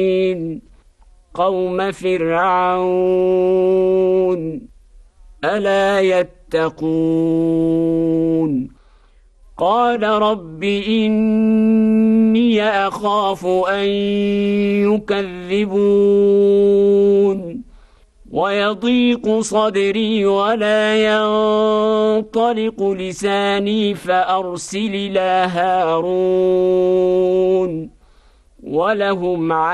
قوم فرعون ألا يتقون قال رب إني أخاف أن يكذبون ويضيق صدري ولا ينطلق لساني فأرسل إلى هارون ولهم